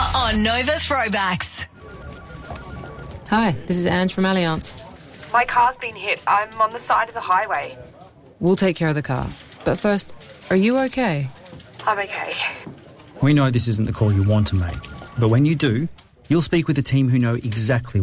on Nova Throwbacks. Hi, this is Ange from Allianz. My car's been hit. I'm on the side of the highway. We'll take care of the car. But first, are you okay? I'm okay. We know this isn't the call you want to make, but when you do, you'll speak with a team who know exactly